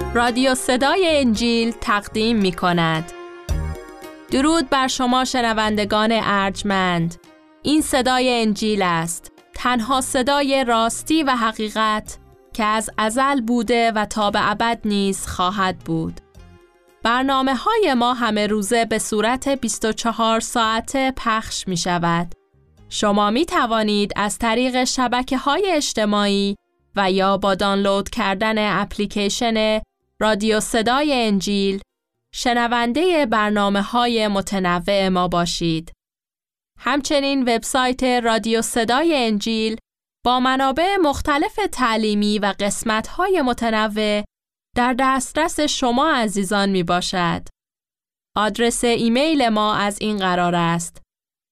رادیو صدای انجیل تقدیم می کند. درود بر شما شنوندگان ارجمند. این صدای انجیل است، تنها صدای راستی و حقیقت که از ازل بوده و تا به ابد نیز خواهد بود. برنامه‌های ما همه روزه به صورت 24 ساعته پخش می شود. شما می توانید از طریق شبکه‌های اجتماعی و یا با دانلود کردن اپلیکیشن رادیو صدای انجیل شنونده برنامه‌های متنوع ما باشید. همچنین وبسایت رادیو صدای انجیل با منابع مختلف تعلیمی و قسمت‌های متنوع در دسترس شما عزیزان می باشد. آدرس ایمیل ما از این قرار است: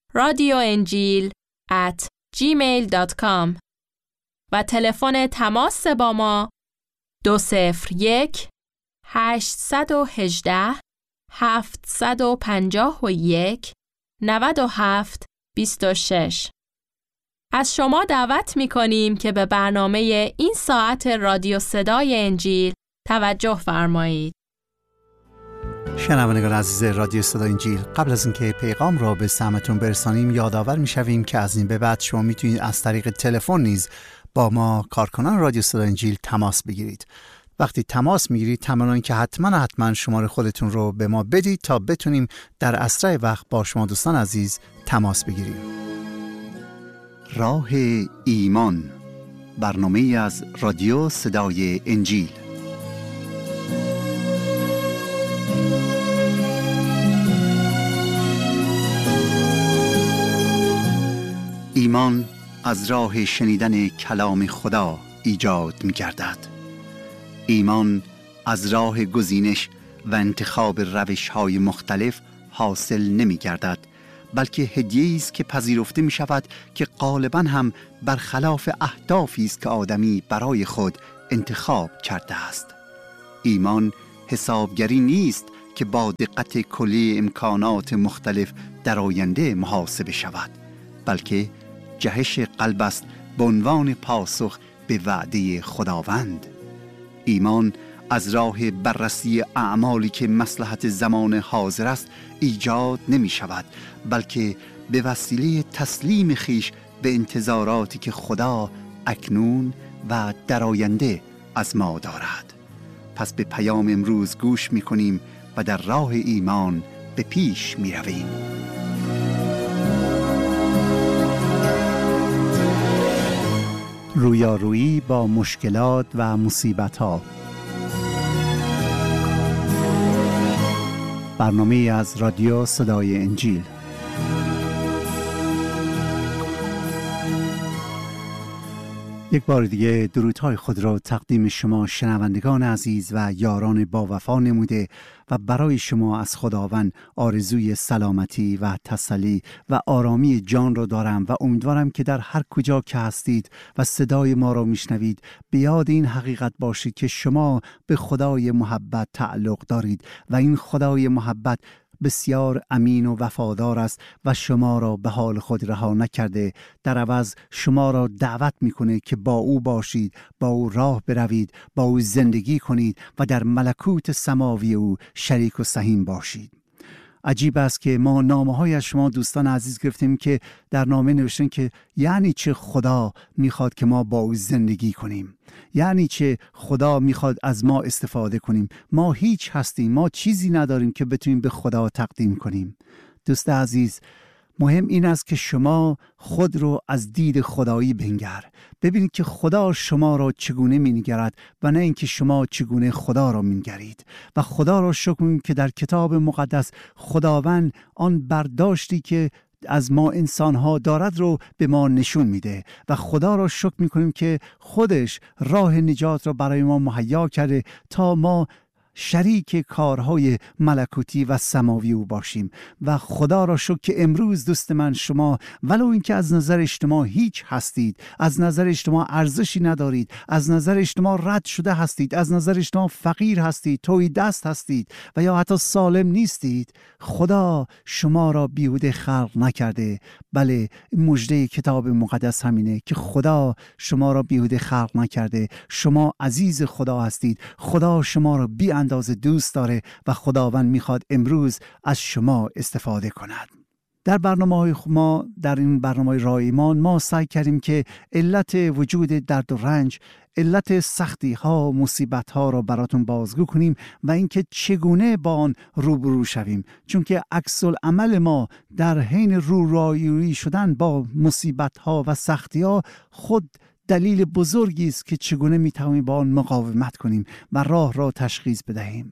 radioenjil@gmail.com و تلفن تماس با ما 201-851-9726. از شما دعوت می کنیم که به برنامه این ساعت رادیو صدای انجیل توجه فرمایید. شنوندگان عزیز رادیو صدای انجیل، قبل از اینکه پیغام را به سمعتون برسانیم یادآور می‌شویم که از این به بعد شما میتونید از طریق تلفن نیز با ما کارکنان رادیو صدای انجیل تماس بگیرید. وقتی تماس میگیرید تمام که حتما شماره خودتون رو به ما بدید تا بتونیم در اسرع وقت با شما دوستان عزیز تماس بگیریم. راه ایمان، برنامه از رادیو صدای انجیل. ایمان از راه شنیدن کلام خدا ایجاد می گردد. ایمان از راه گزینش و انتخاب روش‌های مختلف حاصل نمی گردد، بلکه هدیه‌ای است که پذیرفته می شود که غالباً هم برخلاف اهدافی است که آدمی برای خود انتخاب کرده است. ایمان حسابگری نیست که با دقت کلی امکانات مختلف در آینده محاسبه شود، بلکه جهش قلب است به عنوان پاسخ به وعده خداوند. ایمان از راه بررسی اعمالی که مصلحت زمان حاضر است ایجاد نمی شود، بلکه به وسیله تسلیم خیش به انتظاراتی که خدا اکنون و در آینده از ما دارد. پس به پیام امروز گوش می کنیم و در راه ایمان به پیش می رویم. رویارویی با مشکلات و مصیبت‌ها. برنامه از رادیو صدای انجیل. یک بار دیگه درودهای خود را تقدیم شما شنوندگان عزیز و یاران با وفا نموده و برای شما از خداوند آرزوی سلامتی و تسلی و آرامی جان را دارم و امیدوارم که در هر کجا که هستید و صدای ما را میشنوید به یاد این حقیقت باشید که شما به خدای محبت تعلق دارید و این خدای محبت بسیار امین و وفادار است و شما را به حال خود رها نکرده، در عوض شما را دعوت میکنه که با او باشید، با او راه بروید، با او زندگی کنید و در ملکوت سماوی او شریک و سهیم باشید. عجیب است که ما نامه‌های از شما دوستان عزیز گرفتیم که در نامه نوشتن که یعنی چه خدا میخواد که ما با او زندگی کنیم، یعنی چه خدا میخواد از ما استفاده کنیم، ما هیچ هستیم، ما چیزی نداریم که بتونیم به خدا تقدیم کنیم. دوست عزیز، مهم این است که شما خود رو از دید خدایی بنگر، ببینید که خدا شما را چگونه می‌نگرد و نه اینکه شما چگونه خدا را می‌نگرید. و خدا را شکر می‌کنیم که در کتاب مقدس خداوند آن برداشتی که از ما انسان‌ها دارد رو به ما نشون میده و خدا را شکر می‌کنیم که خودش راه نجات را برای ما مهیا کرده تا ما شریک کارهای ملکوتی و سماوی او باشیم. و خدا را شکر که امروز دوست من شما ولو اینکه از نظر اجتماع هیچ هستید، از نظر اجتماع ارزشی ندارید، از نظر اجتماع رد شده هستید، از نظر اجتماع فقیر هستید، توی دست هستید و یا حتی سالم نیستید، خدا شما را بیهوده خلق نکرده. بله، مژده کتاب مقدس همینه که خدا شما را بیهوده خلق نکرده. شما عزیز خدا هستید. خدا شما را بی اندازه دوست داره و خداوند میخواد امروز از شما استفاده کند. در برنامه‌های ما، در این برنامه راه ایمان، ما سعی کردیم که علت وجود درد و رنج، علت سختی ها، مصیبت ها را براتون بازگو کنیم و اینکه چگونه با آن روبرو شویم، چون که عکس العمل ما در حین رویارویی شدن با مصیبت ها و سختی ها خود دلیل بزرگی است که چگونه میتوانیم با آن مقاومت کنیم و راه را تشخیص بدهیم.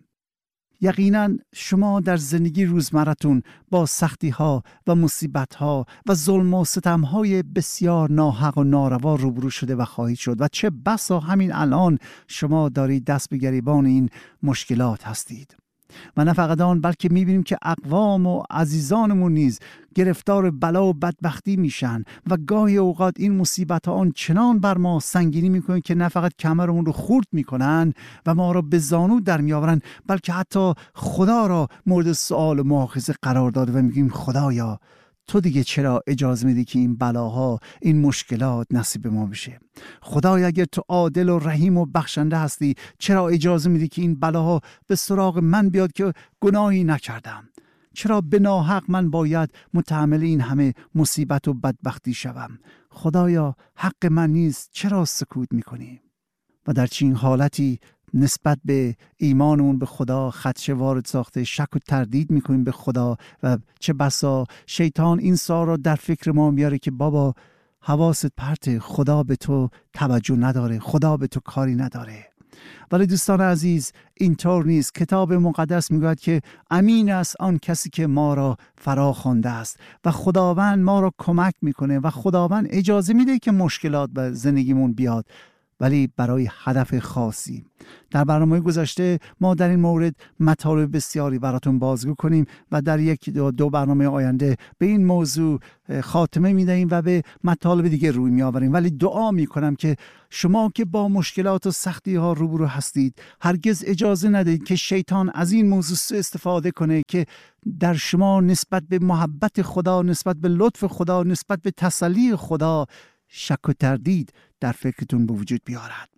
یقینا شما در زندگی روزمرتون با سختی ها و مصیبت ها و ظلم و ستم های بسیار ناحق و ناروا روبرو شده و خواهید شد و چه بسا همین الان شما دارید دست به گریبان این مشکلات هستید. و نه فقط آن، بلکه میبینیم که اقوام و عزیزانمون نیز گرفتار بلا و بدبختی میشن و گاهی اوقات این مصیبت ها آن چنان بر ما سنگینی میکنن که نه فقط کمرمون رو خورد میکنن و ما را به زانو در میآورن، بلکه حتی خدا را مورد سؤال و مؤاخذه قرار داده و میگیم خدایا تو دیگه چرا اجازه میدی که این بلاها، این مشکلات نصیب ما بشه؟ خدایا اگر تو عادل و رحیم و بخشنده هستی، چرا اجازه میدی که این بلاها به سراغ من بیاد که گناهی نکردم؟ چرا به ناحق من باید متحمل این همه مصیبت و بدبختی شوم؟ خدایا حق من نیست، چرا سکوت میکنی؟ و در چنین حالتی نسبت به ایمانمون به خدا خدشه وارد ساخته، شک و تردید میکنیم به خدا و چه بسا شیطان این سوال را در فکر ما میاره که بابا حواست پرته، خدا به تو توجه نداره، خدا به تو کاری نداره. ولی دوستان عزیز اینطور نیست. کتاب مقدس میگوید که امین است آن کسی که ما را فرا خوانده است و خداوند ما را کمک میکنه و خداوند اجازه میده که مشکلات به زندگیمون بیاد، ولی برای هدف خاصی. در برنامه گذشته ما در این مورد مطالب بسیاری براتون بازگو کنیم و در یک دو برنامه آینده به این موضوع خاتمه میدهیم و به مطالب دیگه روی میآوریم. ولی دعا میکنم که شما که با مشکلات و سختی ها روبرو هستید هرگز اجازه ندهید که شیطان از این موضوع استفاده کنه که در شما نسبت به محبت خدا، نسبت به لطف خدا، نسبت به تسلی خدا شک و تردید در فکرتون به وجود بیارد.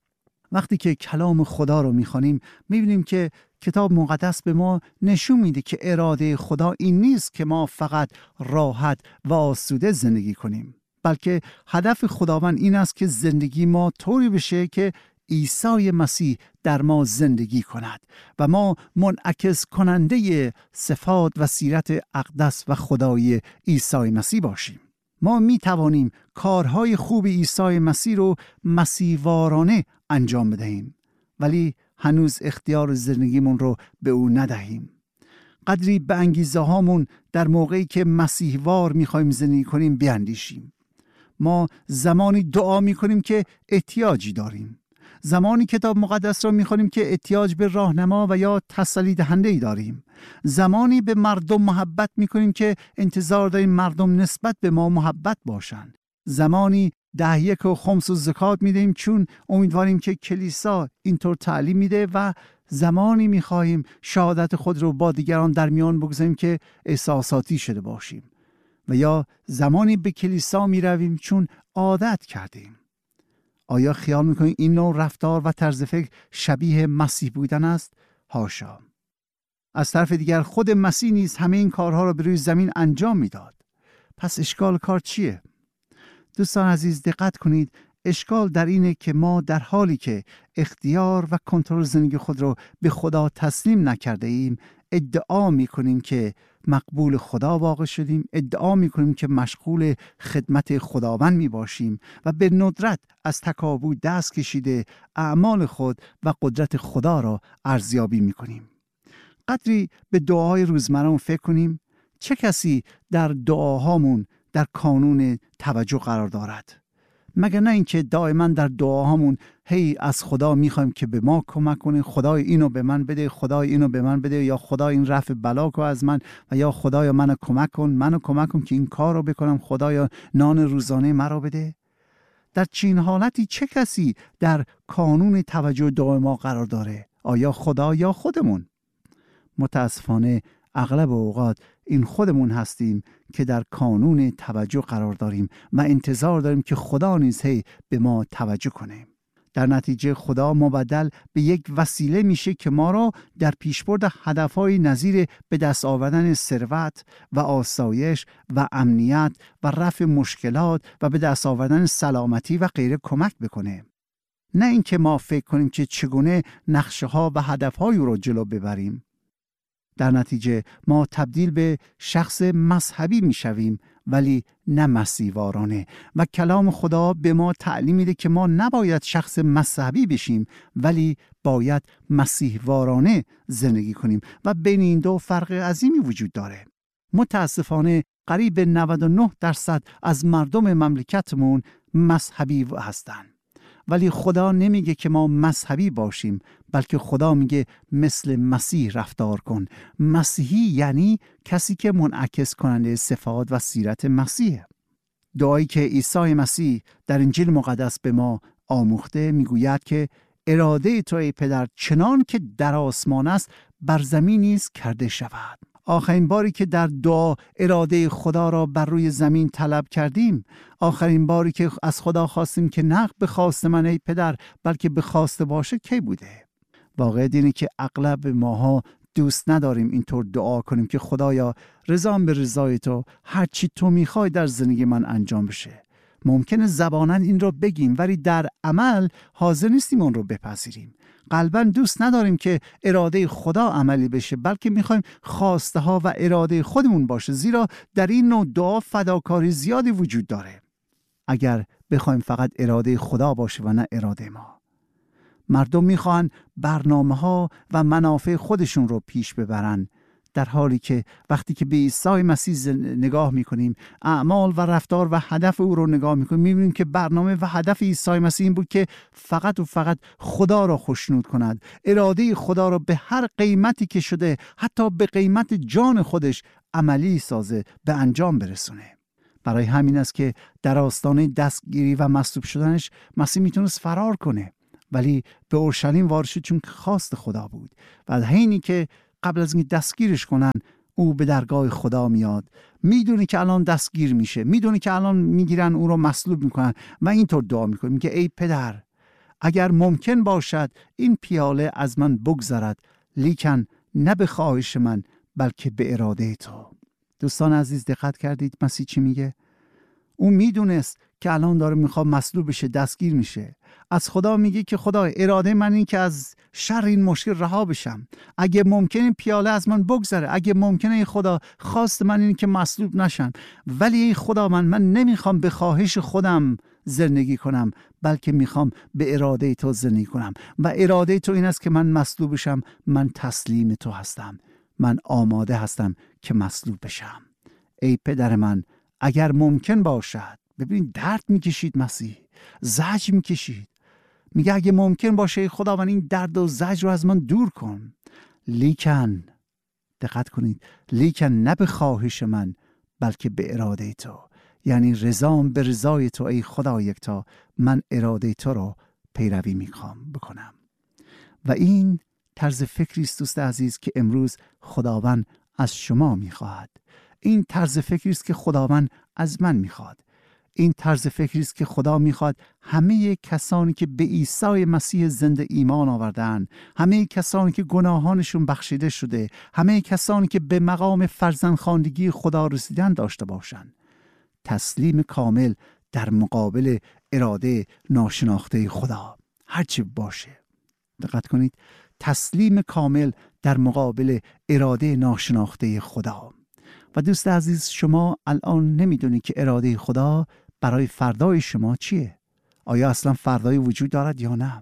وقتی که کلام خدا رو میخوانیم میبینیم که کتاب مقدس به ما نشون میده که اراده خدا این نیست که ما فقط راحت و آسوده زندگی کنیم، بلکه هدف خداوند این است که زندگی ما طوری بشه که عیسی مسیح در ما زندگی کند و ما منعکس کننده صفات و سیرت اقدس و خدایی عیسی مسیح باشیم. ما می توانیم کارهای خوب عیسی مسیح رو مسیحوارانه انجام بدهیم، ولی هنوز اختیار زندگیمون رو به او ندهیم. قدری به انگیزه هامون در موقعی که مسیحوار می خواهیم زندگی کنیم بیاندیشیم. ما زمانی دعا می کنیم که احتیاجی داریم، زمانی کتاب مقدس را می‌خوانیم که احتیاج به راهنما و یا تسلی دهنده‌ای داریم، زمانی به مردم محبت می‌کنیم که انتظار داریم مردم نسبت به ما محبت باشند، زمانی 10 و خمس و زکات میدیم چون امیدواریم که کلیسا اینطور تعلیم میده و زمانی می‌خواهیم شهادت خود رو با دیگران در میان بگذاریم که احساساتی شده باشیم و یا زمانی به کلیسا می‌رویم چون عادت کردیم. آیا خیال میکنید این نوع رفتار و طرز فکر شبیه مسیح بودن است؟ حاشا. از طرف دیگر خود مسیح نیز همه این کارها را به روی زمین انجام میداد. پس اشکال کار چیه؟ دوستان عزیز دقت کنید، اشکال در اینه که ما در حالی که اختیار و کنترل زندگی خود را به خدا تسلیم نکرده ایم ادعا میکنیم که مقبول خدا واقع شدیم، ادعا میکنیم که مشغول خدمت خداوند میباشیم و به ندرت از تکاپو دست کشیده اعمال خود و قدرت خدا را ارزیابی میکنیم. قدری به دعاهای روزمره‌مون فکر کنیم. چه کسی در دعاهامون در کانون توجه قرار دارد؟ مگر نه اینکه دائما در دعاهامون هی از خدا میخوایم که به ما کمک کنه، خدای اینو به من بده، خدای اینو به من بده، یا خدای این رفع بلا کو از من، و یا خدایا منو کمک کن که این کار رو بکنم، خدایا نان روزانه مرا بده. در چین حالتی چه کسی در کانون توجه دعای ما قرار داره؟ آیا خدا یا خودمون؟ متاسفانه اغلب اوقات این خودمون هستیم که در کانون توجه قرار داریم و انتظار داریم که خدا نیز هی به ما توجه کنه. در نتیجه خدا مبدل به یک وسیله میشه که ما را در پیشبرد هدفهای نظیر به دست آوردن ثروت و آسایش و امنیت و رفع مشکلات و به دست آوردن سلامتی و غیره کمک بکنه. نه اینکه ما فکر کنیم که چگونه نقشه ها و هدفهای او را جلو ببریم. در نتیجه ما تبدیل به شخص مذهبی میشویم ولی نه مسیحوارانه، و کلام خدا به ما تعلیم میده که ما نباید شخص مذهبی بشیم ولی باید مسیحوارانه زندگی کنیم و بین این دو فرق عظیمی وجود داره. متاسفانه قریب 99% از مردم مملکتمون مذهبی هستند، ولی خدا نمیگه که ما مذهبی باشیم، بلکه خدا میگه مثل مسیح رفتار کن. مسیحی یعنی کسی که منعکس کننده صفات و سیرت مسیحه. دعایی که عیسی مسیح در انجیل مقدس به ما آموخته میگوید که اراده تو ای پدر چنان که در آسمان است بر زمین نیز کرده شود. آخرین باری که در دعا اراده خدا را بر روی زمین طلب کردیم، آخرین باری که از خدا خواستیم که نه به خواست من ای پدر بلکه به خواست باشه کی بوده؟ واقعیت اینه که اغلب ماها دوست نداریم اینطور دعا کنیم که خدایا رضام به رضای تو، هر چی تو میخوای در زندگی من انجام بشه. ممکنه زباناً این رو بگیم ولی در عمل حاضر نیستیم اون رو بپذیریم. قلباً دوست نداریم که اراده خدا عملی بشه، بلکه میخوایم خواسته ها و اراده خودمون باشه، زیرا در این نوع دعا فداکاری زیادی وجود داره. اگر بخوایم فقط اراده خدا باشه و نه اراده ما. مردم میخوان برنامه ها و منافع خودشون رو پیش ببرن، در حالی که وقتی که به عیسی مسیح نگاه میکنیم، اعمال و رفتار و هدف او رو نگاه میکنیم، میبینیم که برنامه و هدف عیسی مسیح این بود که فقط و فقط خدا را خوشنود کند، اراده خدا را به هر قیمتی که شده، حتی به قیمت جان خودش عملی سازه، به انجام برسونه. برای همین است که در آستانه دستگیری و مصلوب شدنش مسیح میتونست فرار کنه، ولی به اورشلیم وارد شد چون خواست خدا بود. و حینی که قبل از اینکه دستگیرش کنن او به درگاه خدا میاد، میدونه که الان دستگیر میشه، میدونه که الان میگیرن او رو مصلوب میکنن و اینطور دعا میکنه، میگه ای پدر اگر ممکن باشد این پیاله از من بگذرد، لیکن نه به خواهش من بلکه به اراده تو. دوستان عزیز دقت کردید مسیح چی میگه؟ اون میدونست که الان داره میخواد مصلوب بشه، دستگیر میشه. از خدا میگه که خدا اراده من این که از شر این مشکل رها بشم، اگه ممکنه پیاله از من بگذره، اگه ممکنه ای خدا خواست من این که مصلوب نشم، ولی ای خدا من نمیخوام به خواهش خودم زندگی کنم بلکه میخوام به اراده تو زندگی کنم و اراده تو این است که من مصلوب بشم. من تسلیم تو هستم، من آماده هستم که مصلوب بشم. ای پدر من اگر ممکن باشد. ببینید درد میکشید، مسیح زجر میکشید، میگه اگه ممکن باشه خداوند این درد و زجر رو از من دور کن، لیکن دقت کنید، لیکن نه به خواهش من بلکه به اراده تو. یعنی رضام به رضای تو ای خدا یکتا، من اراده تو رو پیروی میخوام بکنم. و این طرز فکری است دوست عزیز که امروز خداوند از شما میخواهد. این طرز فکری است که خداوند از من میخواد. این طرز فکری است که خدا میخواد همه کسانی که به عیسی مسیح زنده ایمان آوردن، همه کسانی که گناهانشون بخشیده شده، همه کسانی که به مقام فرزندخواندگی خدا رسیدن داشته باشند. تسلیم کامل در مقابل اراده ناشناخته خدا، هرچی باشه. دقت کنید، تسلیم کامل در مقابل اراده ناشناخته خدا. و دوست عزیز، شما الان نمیدونید که اراده خدا برای فردای شما چیه؟ آیا اصلا فردای وجود دارد یا نه؟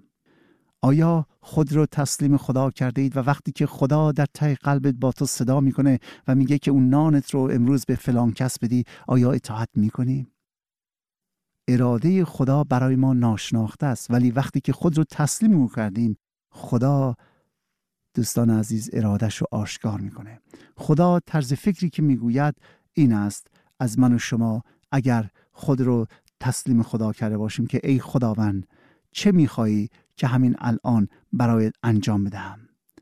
آیا خود رو تسلیم خدا کرده اید و وقتی که خدا در ته قلبت با تو صدا میکنه و میگه که اون نانت رو امروز به فلان کس بدی، آیا اطاعت میکنی؟ اراده خدا برای ما ناشناخته است، ولی وقتی که خود رو تسلیم او کردیم، خدا دوستان عزیز ارادش رو آشکار میکنه. خدا طرز فکری که میگوید این است از من و شما اگر خود رو تسلیم خدا کرده باشیم که ای خداوند چه میخوایی که همین الان برایت انجام بدهم.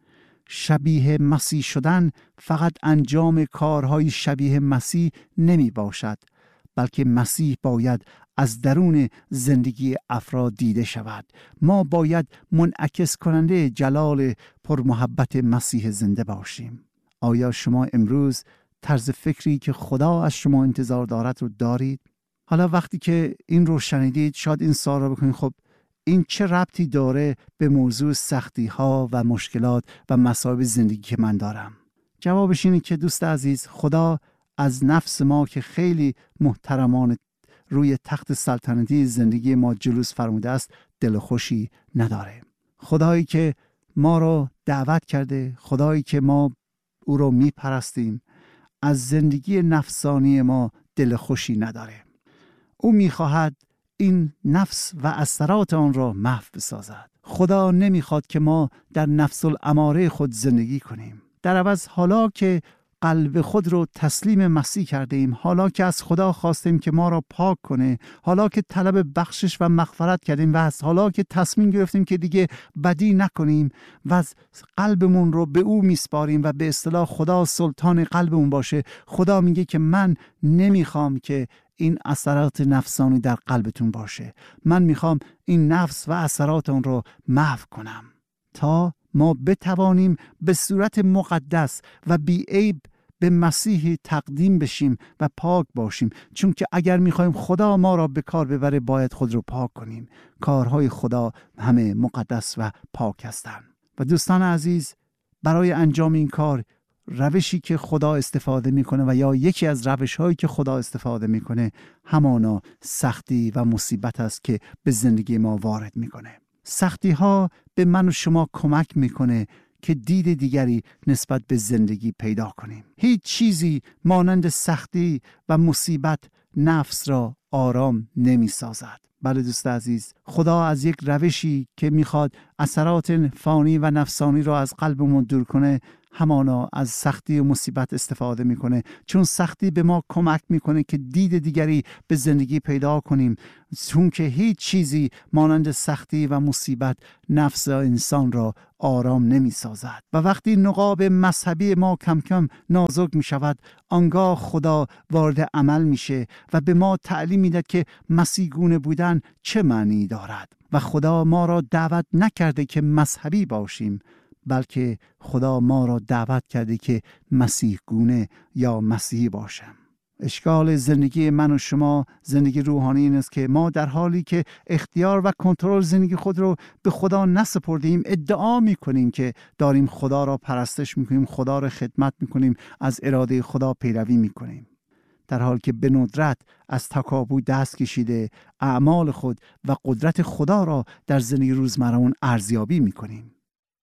شبیه مسیح شدن فقط انجام کارهای شبیه مسیح نمی باشد، بلکه مسیح باید از درون زندگی افراد دیده شود. ما باید منعکس کننده جلال پرمحبت مسیح زنده باشیم. آیا شما امروز طرز فکری که خدا از شما انتظار دارد رو دارید؟ حالا وقتی که این رو شنیدید شاید این سوال رو بکنید خب این چه ربطی داره به موضوع سختی ها و مشکلات و مصائب زندگی که من دارم؟ جوابش اینه که دوست عزیز، خدا از نفس ما که خیلی محترمانه روی تخت سلطنتی زندگی ما جلوس فرموده است دل خوشی نداره. خدایی که ما رو دعوت کرده، خدایی که ما او رو میپرستیم، از زندگی نفسانی ما دل خوشی نداره. او میخواهد این نفس و اثرات آن را محو بسازد. خدا نمیخواد که ما در نفس الاماره خود زندگی کنیم. در عوض حالا که قلب خود رو تسلیم مسیح کرده ایم، حالا که از خدا خواستیم که ما را پاک کنه، حالا که طلب بخشش و مغفرت کردیم و حالا که تصمیم گرفتیم که دیگه بدی نکنیم و از قلبمون رو به او میسپاریم و به اصطلاح خدا سلطان قلبمون باشه، خدا میگه که من نمیخوام که این اثرات نفسانی در قلبتون باشه. من میخوام این نفس و اثرات اون رو محو کنم تا ما بتوانیم به صورت مقدس و بی‌عیب به مسیح تقدیم بشیم و پاک باشیم. چون که اگر میخوایم خدا ما را به کار ببره باید خود رو پاک کنیم. کارهای خدا همه مقدس و پاک هستند. و دوستان عزیز، برای انجام این کار روشی که خدا استفاده میکنه و یا یکی از روش‌هایی که خدا استفاده میکنه همانا سختی و مصیبت است که به زندگی ما وارد میکنه. سختی ها به من و شما کمک میکنه که دید دیگری نسبت به زندگی پیدا کنیم. هیچ چیزی مانند سختی و مصیبت نفس را آرام نمی سازد. بله دوست عزیز، خدا از یک روشی که میخواد اثرات فانی و نفسانی را از قلبمون دور کنه همانا از سختی و مصیبت استفاده میکنه، چون سختی به ما کمک میکنه که دید دیگری به زندگی پیدا کنیم، چون که هیچ چیزی مانند سختی و مصیبت نفس انسان را آرام نمی سازد. و وقتی نقاب مذهبی ما کم کم نازک می شود، آنگاه خدا وارد عمل میشه و به ما تعلیم میده که مسیح گونه بودن چه معنی دارد. و خدا ما را دعوت نکرده که مذهبی باشیم، بلکه خدا ما را دعوت کرده که مسیح گونه یا مسیحی باشم. اشکال زندگی من و شما، زندگی روحانی، این است که ما در حالی که اختیار و کنترل زندگی خود رو به خدا نسپردیم ادعا میکنیم که داریم خدا را پرستش میکنیم، خدا را خدمت میکنیم، از اراده خدا پیروی میکنیم، در حالی که به ندرت از تکاپو دست کشیده اعمال خود و قدرت خدا را در زندگی روزمره‌مون ارزیابی میکنیم.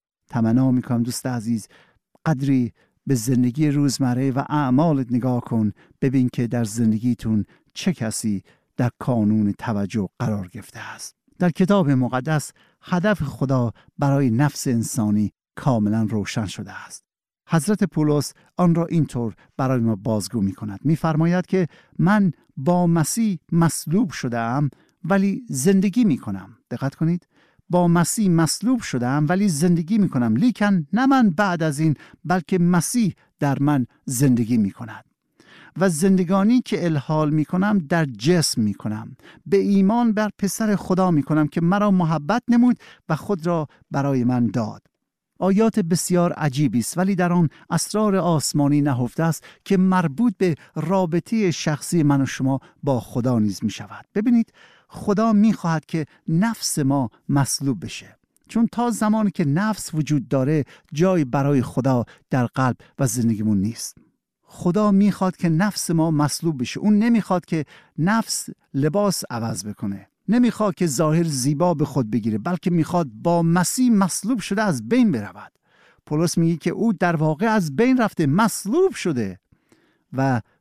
تمنا میکنم دوست عزیز قدری به زندگی روزمره و اعمالت نگاه کن، ببین که در زندگیتون چه کسی در کانون توجه قرار گرفته است. در کتاب مقدس هدف خدا برای نفس انسانی کاملا روشن شده است. حضرت پولس آن را اینطور برای ما بازگو می کند. می فرماید که من با مسیح مصلوب شدم ولی زندگی می کنم. دقت کنید، با مسیح مصلوب شدم ولی زندگی می کنم، لیکن نه من بعد از این بلکه مسیح در من زندگی می کند. و زندگانی که الحال می کنم در جسم می کنم، به ایمان بر پسر خدا می کنم که مرا محبت نمود و خود را برای من داد. آیات بسیار عجیبی است، ولی در آن اسرار آسمانی نهفته است که مربوط به رابطه شخصی من و شما با خدا نیز می شود. ببینید، خدا می خواهد که نفس ما مصلوب بشه، چون تا زمانی که نفس وجود داره جای برای خدا در قلب و زندگیمون نیست. خدا می خواد که نفس ما مصلوب بشه. اون نمی خواد که نفس لباس عوض بکنه، نمیخواد که ظاهر زیبا به خود بگیره، بلکه میخواد با مسیح مصلوب شده از بین برود. پولس میگه که او در واقع از بین رفته، مصلوب شده و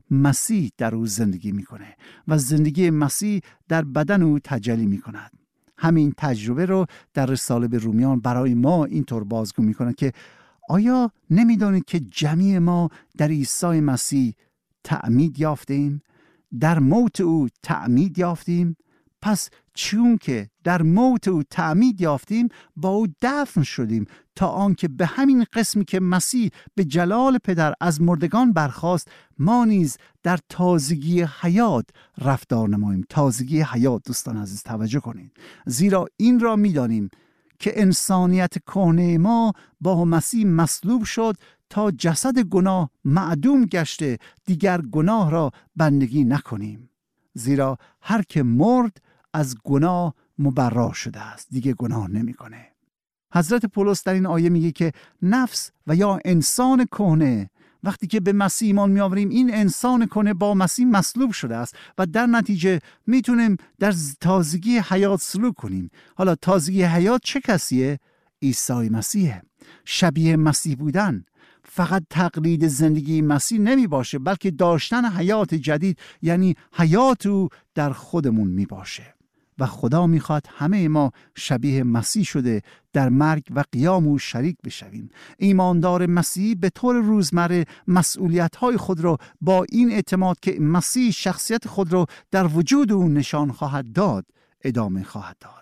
مسیح در او زندگی میکنه و زندگی مسیح در بدن او تجلی میکند. همین تجربه رو در رساله به رومیان برای ما اینطور بازگو میکنه که آیا نمیدانید که جمیع ما در عیسی مسیح تعمید یافتیم؟ در موت او تعمید یافتیم؟ پس چون که در موت او تعمید یافتیم با او دفن شدیم تا آنکه به همین قسمی که مسیح به جلال پدر از مردگان برخاست ما نیز در تازگی حیات رفتار نماییم. تازگی حیات دوستان عزیز توجه کنید، زیرا این را می‌دانیم که انسانیت کهنه ما با مسیح مصلوب شد تا جسد گناه معدوم گشته دیگر گناه را بندگی نکنیم، زیرا هر که مرد از گناه مبرا شده است، دیگه گناه نمیکنه. حضرت پولس در این آیه میگه که نفس و یا انسان کهنه وقتی که به مسیح ایمان میآوریم این انسان کهنه با مسیح مصلوب شده است و در نتیجه میتونیم در تازگی حیات سلوک کنیم. حالا تازگی حیات چه کسیه؟ عیسی مسیحه. شبیه مسیح بودن فقط تقلید زندگی مسیح نمی باشه، بلکه داشتن حیات جدید، یعنی حیات او در خودمون می باشه. و خدا میخواد همه ما شبیه مسیح شده در مرگ و قیام او شریک بشویم. ایماندار مسیحی به طور روزمره مسئولیت‌های خود را با این اعتماد که مسیح شخصیت خود را در وجود او نشان خواهد داد ادامه خواهد داد.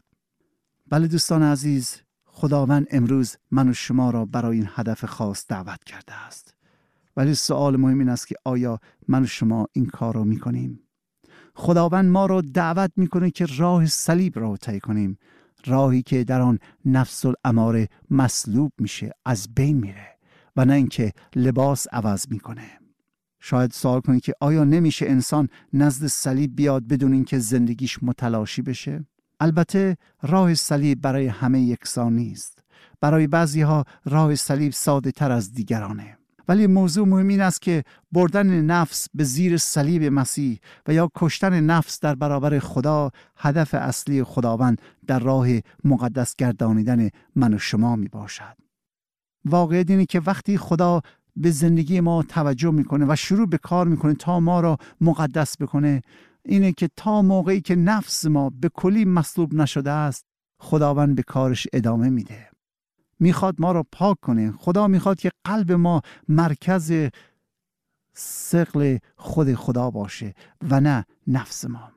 بله دوستان عزیز، خداوند امروز من و شما را برای این هدف خاص دعوت کرده است. ولی سوال مهم این است که آیا من و شما این کار را می‌کنیم؟ خداوند ما را دعوت میکنه که راه صلیب را طی کنیم، راهی که در آن نفس الاماره مصلوب میشه، از بین میره و نه اینکه لباس عوض میکنه. شاید سوال کنید که آیا نمیشه انسان نزد صلیب بیاد بدون اینکه زندگیش متلاشی بشه؟ البته راه صلیب برای همه یکسان نیست. برای بعضی ها راه صلیب ساده تر از دیگرانه. ولی موضوع مهم این است که بردن نفس به زیر صلیب مسیح و یا کشتن نفس در برابر خدا هدف اصلی خداوند در راه مقدس گردانیدن من و شما می باشد. واقعیت اینه که وقتی خدا به زندگی ما توجه میکنه و شروع به کار میکنه تا ما را مقدس بکنه، اینه که تا موقعی که نفس ما به کلی مصلوب نشده است خداوند به کارش ادامه میده. میخواد ما را پاک کنه. خدا میخواد که قلب ما مرکز ثقل خود خدا باشه و نه نفس ما.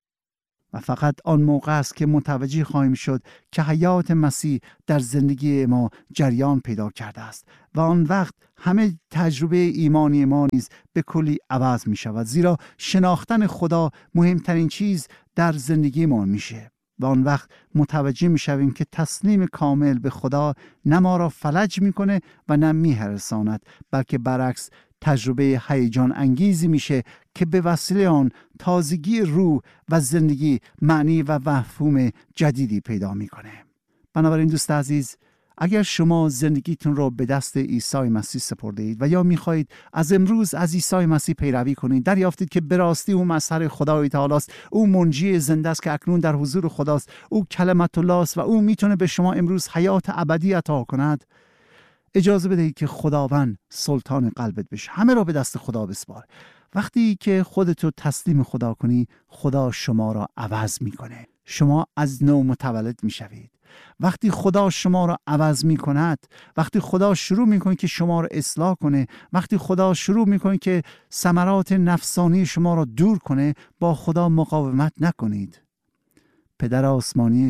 و فقط آن موقع است که متوجه خواهیم شد که حیات مسیح در زندگی ما جریان پیدا کرده است و آن وقت همه تجربه ایمانی ما نیز به کلی عوض می شود، زیرا شناختن خدا مهمترین چیز در زندگی ما میشه. و آن وقت متوجه می شویم که تسلیم کامل به خدا نه ما را فلج می کنه و نه می هرساند، بلکه برعکس تجربه هیجان انگیزی میشه که به وسیله آن تازگی روح و زندگی معنی و مفهوم جدیدی پیدا میکنه. بنابراین دوست عزیز، اگر شما زندگیتون را به دست عیسی مسیح سپرده اید و یا میخواهید از امروز از عیسی مسیح پیروی کنید، دریافتید که به راستی او مظهر خدای تعالی است، او منجی زنده است که اکنون در حضور خداست، او کلمت الله است و او میتونه به شما امروز حیات ابدی عطا کند، اجازه بدهید که خداوند سلطان قلبت بشه. همه را به دست خدا بسپار. وقتی که خودتو تسلیم خدا کنی، خدا شما را عوض میکنه. شما از نو متولد میشوید. وقتی خدا شما را عوض میکند، وقتی خدا شروع میکنه که شما را اصلاح کنه، وقتی خدا شروع میکنه که ثمرات نفسانی شما را دور کنه، با خدا مقاومت نکنید. پدر آسمانی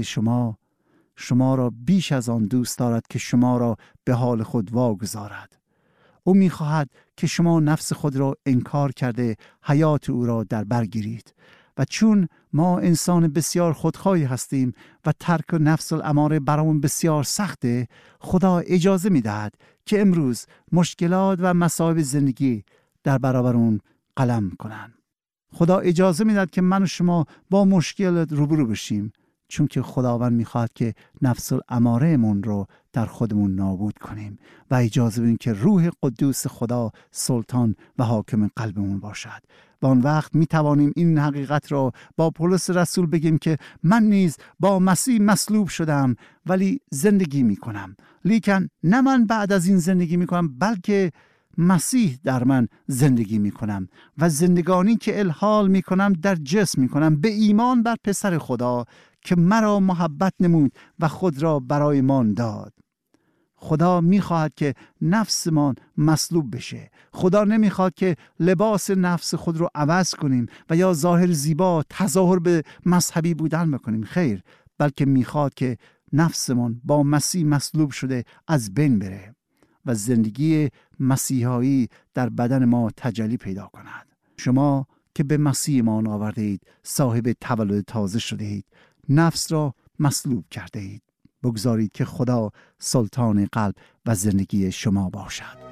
شما را بیش از آن دوست دارد که شما را به حال خود واگذارد. او می‌خواهد که شما نفس خود را انکار کرده حیات او را در بر گیرید. و چون ما انسان بسیار خودخواهی هستیم و ترک نفس الاماره برامون بسیار سخته، خدا اجازه می‌دهد که امروز مشکلات و مصائب زندگی در برابر اون قلم کنن. خدا اجازه می‌دهد که من و شما با مشکل روبرو بشیم، چون که خداوند میخواد که نفس الاماره من رو در خودمون نابود کنیم و اجازه بدیم که روح قدوس خدا سلطان و حاکم قلبمون باشد. و آن وقت میتوانیم این حقیقت را با پولس رسول بگیم که من نیز با مسیح مصلوب شدم ولی زندگی میکنم، لیکن نه من بعد از این زندگی میکنم، بلکه مسیح در من زندگی می کنم و زندگانی که الحال می کنم در جسم می کنم به ایمان بر پسر خدا که مرا محبت نمود و خود را برایمان داد. خدا میخواهد که نفسمان مصلوب بشه. خدا نمیخواد که لباس نفس خود رو عوض کنیم و یا ظاهر زیبا تظاهر به مذهبی بودن بکنیم. خیر، بلکه میخواد که نفسمان با مسیح مصلوب شده از بین بره و زندگی مسیحایی در بدن ما تجلی پیدا کند. شما که به مسیح ایمان آورده اید، صاحب تولد تازه شده اید، نفس را مصلوب کرده اید. بگذارید که خدا سلطان قلب و زندگی شما باشد.